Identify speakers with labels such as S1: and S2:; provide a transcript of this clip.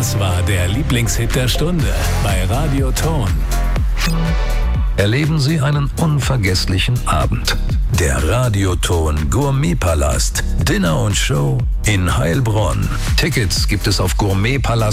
S1: Das war der Lieblingshit der Stunde bei Radio Ton.
S2: Erleben Sie einen unvergesslichen Abend. Der Radioton Gourmetpalast. Dinner und Show in Heilbronn. Tickets gibt es auf gourmetpalast.at.